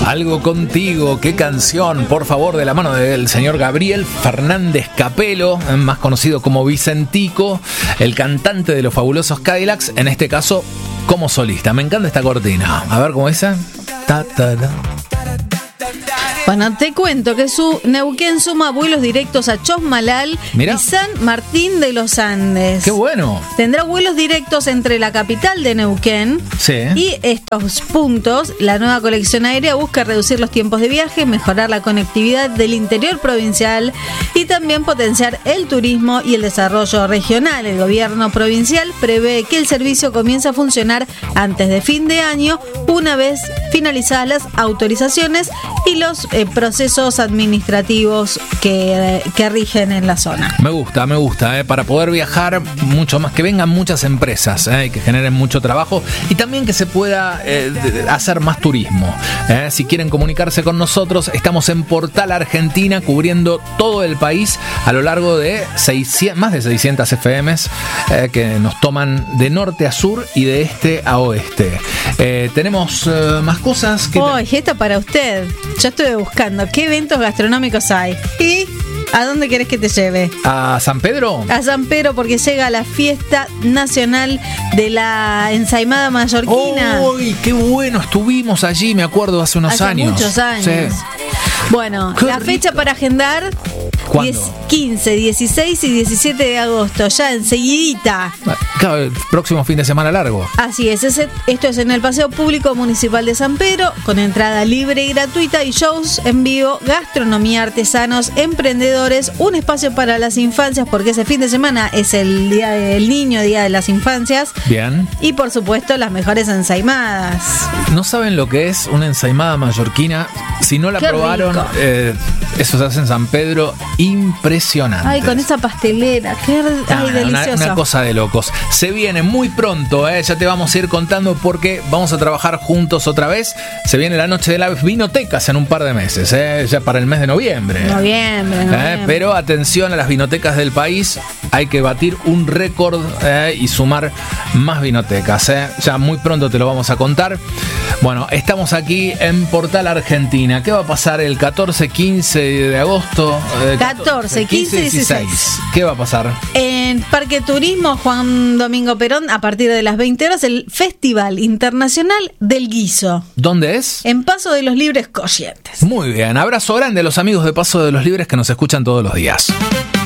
Algo contigo, qué canción, por favor, de la mano del señor Gabriel Fernández Capelo, más conocido como Vicentico, el cantante de los Fabulosos Cadillacs, en este caso como solista. Me encanta esta cortina. A ver cómo es esa. Ta, ta, ta. Bueno, te cuento que Neuquén suma vuelos directos a Chosmalal y San Martín de los Andes. ¡Qué bueno! Tendrá vuelos directos entre la capital de Neuquén y estos puntos. La nueva colección aérea busca reducir los tiempos de viaje, mejorar la conectividad del interior provincial y también potenciar el turismo y el desarrollo regional. El gobierno provincial prevé que el servicio comience a funcionar antes de fin de año, una vez finalizadas las autorizaciones y los procesos administrativos que rigen en la zona. Me gusta, para poder viajar mucho más, que vengan muchas empresas y que generen mucho trabajo y también que se pueda hacer más turismo. Si quieren comunicarse con nosotros, estamos en Portal Argentina, cubriendo todo el país a lo largo de más de 600 FMs que nos toman de norte a sur y de este a oeste. Tenemos más cosas que... esta para usted. Yo estuve buscando qué eventos gastronómicos hay. ¿Y a dónde querés que te lleve? ¿A San Pedro? A San Pedro, porque llega la fiesta nacional de la ensaimada mallorquina. ¡Uy, qué bueno! Estuvimos allí, me acuerdo, hace muchos años. Sí. Bueno, la fecha para agendar... ¿Cuándo? 15, 16 y 17 de agosto, ya enseguidita. Claro, el próximo fin de semana largo. Así es, esto es en el Paseo Público Municipal de San Pedro, con entrada libre y gratuita y shows en vivo, gastronomía, artesanos, emprendedores, un espacio para las infancias, porque ese fin de semana es el Día del Niño, Día de las Infancias. Bien. Y por supuesto, las mejores ensaimadas. ¿No saben lo que es una ensaimada mallorquina? Si no la probaron, eso se hace en San Pedro. Impresionante. Ay, con esa pastelera, qué delicioso. Una cosa de locos. Se viene muy pronto, ya te vamos a ir contando porque vamos a trabajar juntos otra vez. Se viene la noche de las vinotecas en un par de meses, ya para el mes de noviembre. Noviembre. Pero atención a las vinotecas del país, hay que batir un récord y sumar más vinotecas. Ya muy pronto te lo vamos a contar. Bueno, estamos aquí en Portal Argentina. ¿Qué va a pasar el 14, 15 de agosto? 14, 15 y 16. ¿Qué va a pasar? En Parque Turismo Juan Domingo Perón, a partir de las 20 horas, el Festival Internacional del Guiso. ¿Dónde es? En Paso de los Libres, Corrientes. Muy bien, abrazo grande a los amigos de Paso de los Libres que nos escuchan todos los días.